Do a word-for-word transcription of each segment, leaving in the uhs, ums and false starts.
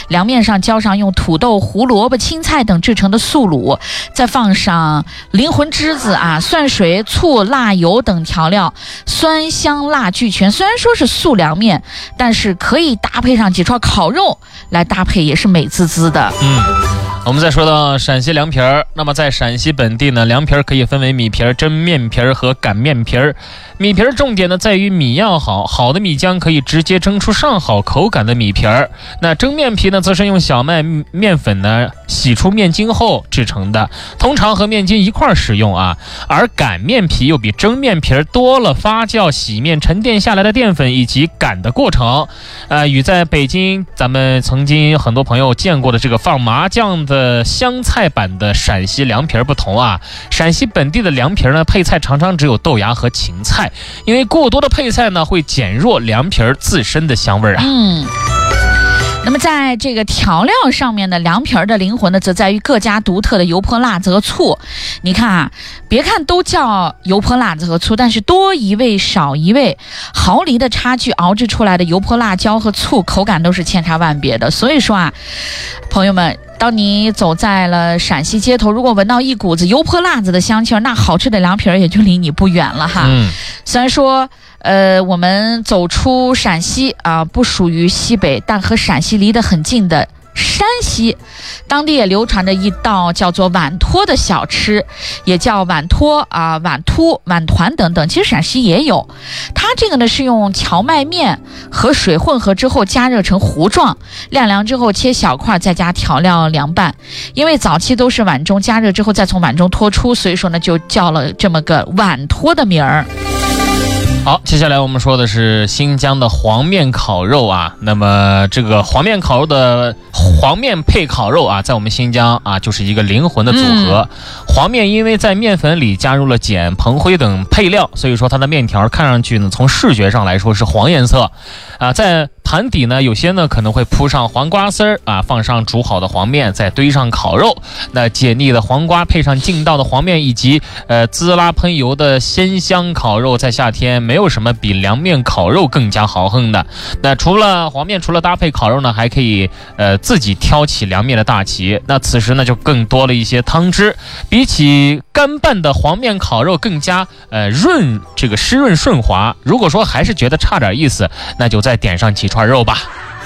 凉面上浇上用土豆、胡萝卜、青菜等制成的素卤，再放上灵魂栀子啊、蒜水、醋、辣油等调料，酸香辣俱全。虽然说是素凉面，但是可以搭配上几串烤肉来搭配，也是美滋滋的。 嗯。我们再说到陕西凉皮儿，那么在陕西本地呢，凉皮儿可以分为米皮儿、蒸面皮儿和擀面皮儿。米皮儿重点呢在于米要好，好的米浆可以直接蒸出上好口感的米皮儿。那蒸面皮呢，则是用小麦面粉呢洗出面筋后制成的，通常和面筋一块儿使用啊。而擀面皮又比蒸面皮儿多了发酵、洗面、沉淀下来的淀粉以及擀的过程。呃，与在北京咱们曾经很多朋友见过的这个放麻酱的湘菜版的陕西凉皮儿不同啊，陕西本地的凉皮儿呢，配菜常常只有豆芽和芹菜，因为过多的配菜呢，会减弱凉皮儿自身的香味啊。 嗯。那么在这个调料上面呢，凉皮儿的灵魂呢，则在于各家独特的油泼辣子和醋。你看啊，别看都叫油泼辣子和醋，但是多一味少一味，毫厘的差距熬制出来的油泼辣椒和醋，口感都是千差万别的。所以说啊，朋友们，当你走在了陕西街头，如果闻到一股子油泼辣子的香气儿，那好吃的凉皮儿也就离你不远了哈。 嗯， 虽然说呃，我们走出陕西啊、呃，不属于西北，但和陕西离得很近的山西，当地也流传着一道叫做碗托的小吃，也叫碗托啊、呃、碗突、碗团等等。其实陕西也有，它这个呢是用荞麦面和水混合之后加热成糊状，晾凉之后切小块，再加调料凉拌。因为早期都是碗中加热之后再从碗中脱出，所以说呢就叫了这么个碗托的名儿。 好，接下来我们说的是新疆的黄面烤肉啊。那么这个黄面烤肉的黄面配烤肉啊，在我们新疆啊就是一个灵魂的组合。嗯、黄面因为在面粉里加入了碱、硼灰等配料，所以说它的面条看上去呢，从视觉上来说是黄颜色啊。在盘底呢，有些呢可能会铺上黄瓜丝儿啊，放上煮好的黄面，再堆上烤肉。那解腻的黄瓜配上劲道的黄面，以及呃滋啦喷油的鲜香烤肉，在夏天没有什么比凉面烤肉更加豪横的。那除了黄面，除了搭配烤肉呢，还可以呃自己挑起凉面的大旗。那此时呢，就更多了一些汤汁，比起干拌的黄面烤肉更加呃润，这个湿润顺滑。如果说还是觉得差点意思，那就再点上几串肉吧。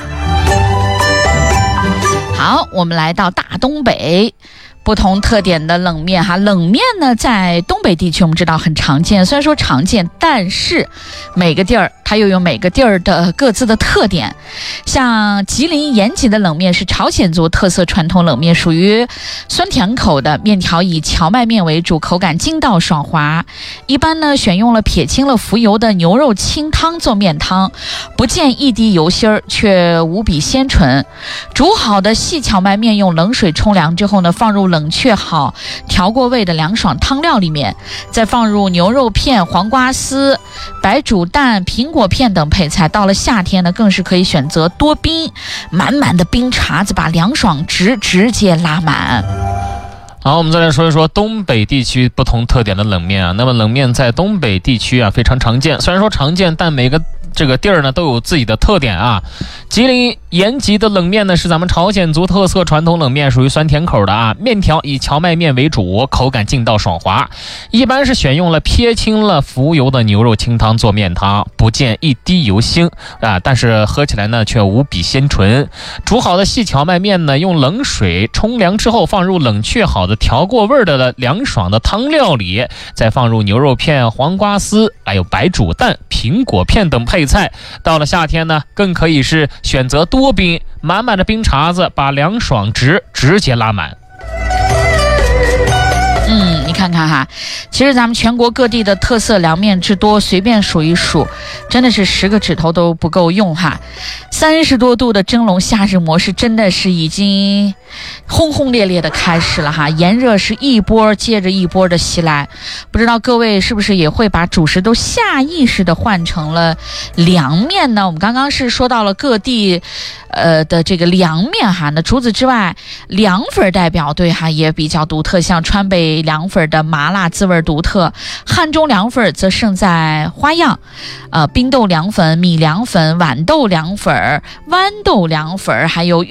好，我们来到大东北，不同特点的冷面哈。冷面呢，在东北地区我们知道很常见，虽然说常见，但是每个地儿它又有每个地儿的各自的特点。像吉林延吉的冷面是朝鲜族特色传统冷面，属于酸甜口的，面条以荞麦面为主，口感筋道爽滑。一般呢选用了撇清了浮油的牛肉清汤做面汤，不见一滴油芯儿，却无比鲜纯。煮好的细荞麦面用冷水冲凉之后呢，放入冷却好调过味的凉爽汤料里面，再放入牛肉片、黄瓜丝、白煮蛋、苹果片等配菜。到了夏天呢，更是可以选择多冰，满满的冰碴子把凉爽值直接拉满。 好，我们再来说一说东北地区不同特点的冷面啊。那么冷面在东北地区啊非常常见，虽然说常见，但每个这个地儿呢都有自己的特点啊。吉林延吉的冷面呢是咱们朝鲜族特色传统冷面，属于酸甜口的啊。面条以荞麦面为主，口感劲道爽滑，一般是选用了撇清了浮油的牛肉清汤做面汤，不见一滴油腥啊，但是喝起来呢却无比鲜纯。煮好的细荞麦面呢，用冷水冲凉之后，放入冷却好的调过味的凉爽的汤料里，再放入牛肉片、黄瓜丝，还有白煮蛋、苹果片等配菜。到了夏天呢，更可以是选择多冰，满满的冰碴子把凉爽值直接拉满。 嗯，你看看哈，其实咱们全国各地的特色凉面之多，随便数一数，真的是十个指头都不够用哈。三十多度的蒸笼夏日模式真的是已经轰轰烈烈的开始了哈，炎热是一波接着一波的袭来。不知道各位是不是也会把主食都下意识的换成了凉面呢？我们刚刚是说到了各地呃的这个凉面哈，那除此之外，凉粉代表队哈也比较独特，像川北凉粉的麻辣滋味独特，汉中凉粉则胜在花样，呃，冰豆凉粉、米凉粉、豌豆凉粉、豌豆凉粉，还有